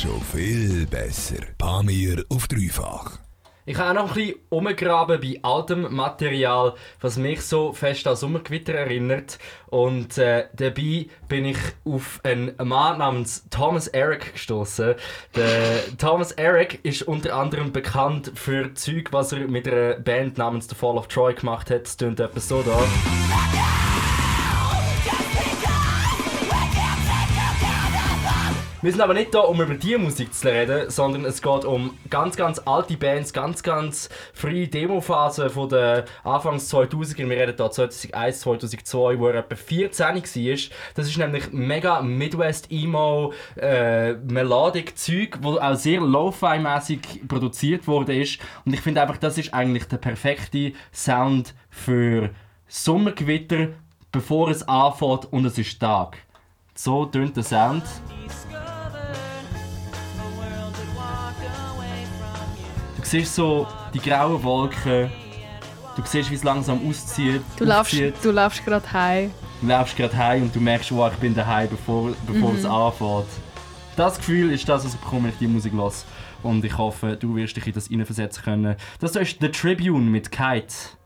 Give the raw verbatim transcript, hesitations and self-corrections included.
schon viel besser. Pamir auf dreifach. Ich habe auch noch ein bisschen umgegraben bei altem Material, was mich so fest an Sommergewitter erinnert. Und äh, dabei bin ich auf einen Mann namens Thomas Eric gestoßen. Der Thomas Eric ist unter anderem bekannt für Zeug, was er mit einer Band namens The Fall of Troy gemacht hat. Das klingt etwas so da. Wir sind aber nicht hier, um über diese Musik zu reden, sondern es geht um ganz, ganz alte Bands, ganz, ganz frühe Demophasen von den Anfangs zweitausender. Wir reden hier zweitausendeins, zweitausendzwei, wo er etwa vierzehn war. Das ist nämlich mega Midwest-Emo, äh, Melodic Zeug, das auch sehr Lo-Fi-mäßig produziert wurde. Und ich finde einfach, das ist eigentlich der perfekte Sound für Sommergewitter, bevor es anfängt und es ist Tag. So tönt der Sound. Du siehst so die grauen Wolken, du siehst, wie es langsam auszieht. Du laufst, du laufst gerade heim. Du laufst gerade heim und du merkst, oh, ich bin daheim, bevor, bevor mhm. es anfängt. Das Gefühl ist das, was ich bekomme, wenn ich die Musik höre. Und ich hoffe, du wirst dich in das hineinversetzen können. Das ist The Tribune mit Kite.